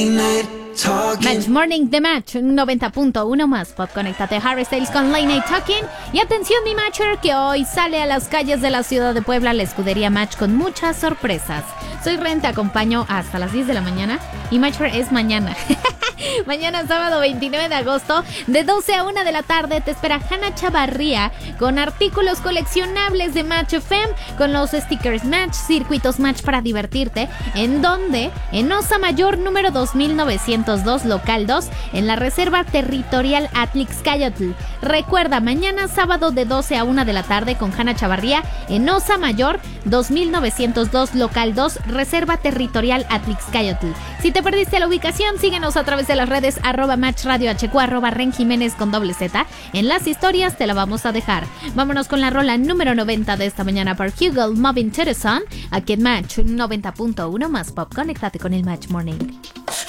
Match Morning de Match 90.1 más pop. Conéctate. Harry Styles con Late Night Talking. Y atención mi Matcher, que hoy sale a las calles de la ciudad de Puebla la escudería Match con muchas sorpresas. Soy Ren, te acompaño hasta las 10 de la mañana. Y Matcher es mañana. Mañana sábado 29 de agosto de 12 a 1 de la tarde te espera Hanna Chavarría con artículos coleccionables de Match FM, con los stickers Match, circuitos Match para divertirte. ¿En dónde? En Osa Mayor número 2902 local 2 en la reserva territorial Atlixcayotl. Recuerda, mañana sábado de 12 a 1 de la tarde con Hanna Chavarría en Osa Mayor 2902 local 2 reserva territorial Atlixcayotl. Si te perdiste la ubicación, síguenos a través de las redes @matchradiohq, @renjiménez con Z. En las historias te la vamos a dejar. Vámonos con la rola número 90 de esta mañana por Hugel, Moving to the Sun, aquí en Match 90.1 más pop. Conéctate con el Match Morning.